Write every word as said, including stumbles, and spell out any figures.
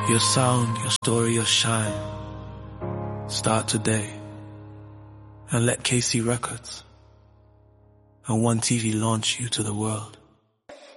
Your sound, your story, your shine. Start today and let K C Records and One T V launch you to the world.